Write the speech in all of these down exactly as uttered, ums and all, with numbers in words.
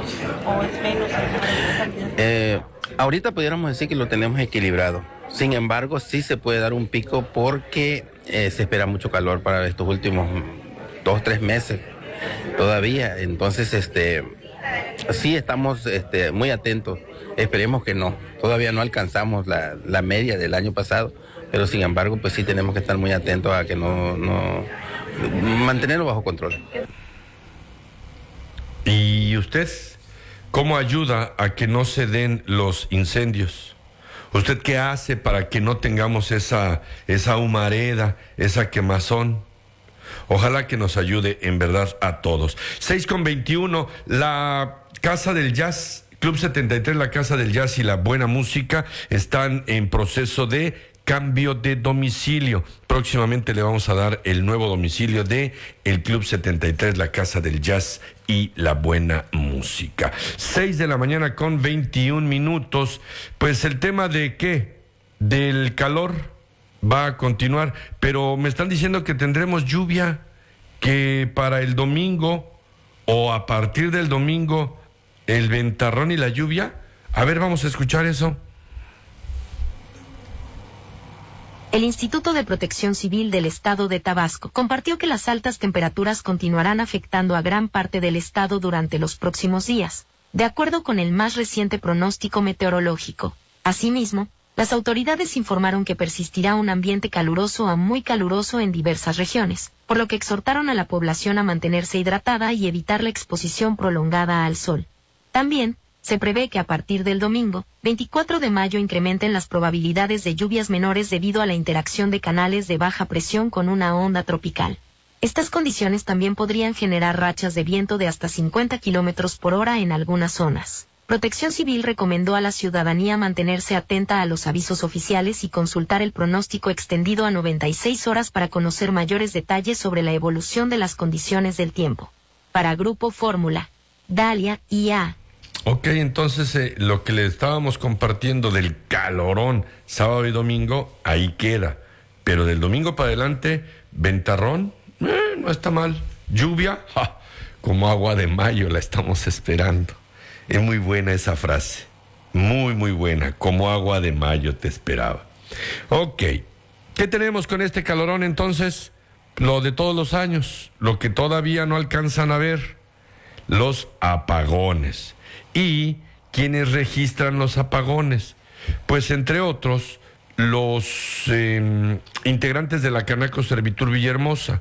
¿O es menos el número de cantidad? Eh, ahorita pudiéramos decir que lo tenemos equilibrado. Sin embargo, sí se puede dar un pico porque eh, se espera mucho calor para estos últimos dos, tres meses todavía. Entonces, este, sí estamos este, muy atentos. Esperemos que no. Todavía no alcanzamos la, la media del año pasado, pero sin embargo, pues sí tenemos que estar muy atentos a que no, no mantenerlo bajo control. ¿Y usted cómo ayuda a que no se den los incendios? ¿Usted qué hace para que no tengamos esa, esa humareda, esa quemazón? Ojalá que nos ayude en verdad a todos. seis con veintiuno, la Casa del Jazz, Club setenta y tres, la Casa del Jazz y la Buena Música están en proceso de cambio de domicilio. Próximamente le vamos a dar el nuevo domicilio de el Club setenta y tres, la Casa del Jazz y la Buena Música. seis de la mañana con veintiún minutos. Pues el tema de qué, del calor va a continuar, pero me están diciendo que tendremos lluvia, que para el domingo o a partir del domingo el ventarrón y la lluvia. A ver, vamos a escuchar eso. El Instituto de Protección Civil del Estado de Tabasco compartió que las altas temperaturas continuarán afectando a gran parte del estado durante los próximos días, de acuerdo con el más reciente pronóstico meteorológico. Asimismo, las autoridades informaron que persistirá un ambiente caluroso a muy caluroso en diversas regiones, por lo que exhortaron a la población a mantenerse hidratada y evitar la exposición prolongada al sol. También, se prevé que a partir del domingo, veinticuatro de mayo, incrementen las probabilidades de lluvias menores debido a la interacción de canales de baja presión con una onda tropical. Estas condiciones también podrían generar rachas de viento de hasta cincuenta kilómetros por hora en algunas zonas. Protección Civil recomendó a la ciudadanía mantenerse atenta a los avisos oficiales y consultar el pronóstico extendido a noventa y seis horas para conocer mayores detalles sobre la evolución de las condiciones del tiempo. Para Grupo Fórmula, Dalia I A. Ok, entonces eh, lo que le estábamos compartiendo del calorón sábado y domingo, ahí queda. Pero del domingo para adelante, ventarrón, eh, no está mal. Lluvia, ja, como agua de mayo la estamos esperando. Es muy buena esa frase, muy, muy buena, como agua de mayo te esperaba. Ok, ¿qué tenemos con este calorón entonces? Lo de todos los años, lo que todavía no alcanzan a ver, los apagones. ¿Y quiénes registran los apagones? Pues entre otros, los eh, integrantes de la Canaco Servitur Villahermosa.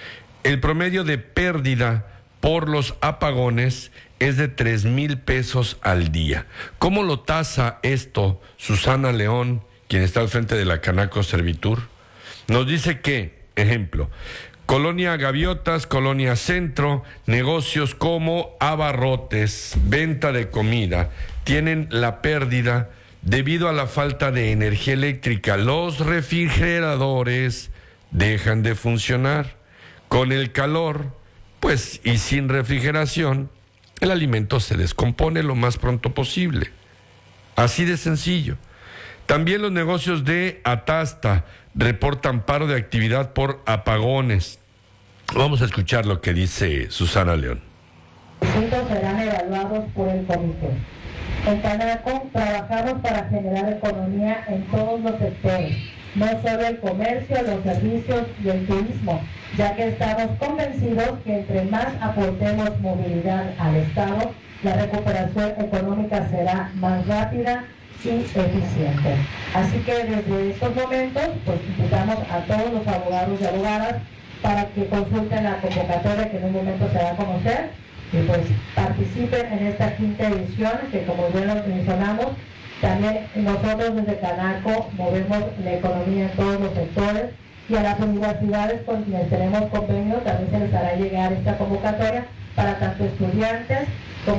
El promedio de pérdida por los apagones es de tres mil pesos al día. ¿Cómo lo tasa esto Susana León, quien está al frente de la Canaco Servitur? Nos dice que, ejemplo, Colonia Gaviotas, Colonia Centro, negocios como abarrotes, venta de comida, tienen la pérdida debido a la falta de energía eléctrica. Los refrigeradores dejan de funcionar. Con el calor, pues, y sin refrigeración, el alimento se descompone lo más pronto posible. Así de sencillo. También los negocios de Atasta reportan paro de actividad por apagones. Vamos a escuchar lo que dice Susana León. Los puntos serán evaluados por el comité. En Canaco trabajamos para generar economía en todos los sectores, no solo el comercio, los servicios y el turismo, ya que estamos convencidos que entre más aportemos movilidad al Estado, la recuperación económica será más rápida y eficiente. Así que desde estos momentos, pues invitamos a todos los abogados y abogadas para que consulten la convocatoria que en un momento se va a conocer y pues participen en esta quinta edición que, como bien lo mencionamos, también nosotros desde Canaco movemos la economía en todos los sectores y a las universidades con quienes tenemos convenio también se les hará llegar esta convocatoria para tanto estudiantes como...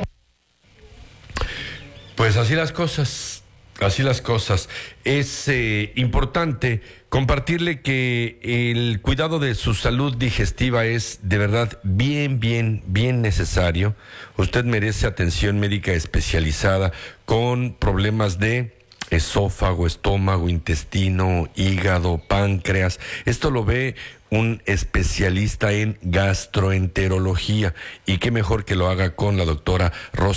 Pues así las cosas. Así las cosas. Es eh, importante compartirle que el cuidado de su salud digestiva es de verdad bien, bien, bien necesario. Usted merece atención médica especializada con problemas de esófago, estómago, intestino, hígado, páncreas. Esto lo ve un especialista en gastroenterología y qué mejor que lo haga con la doctora Rosa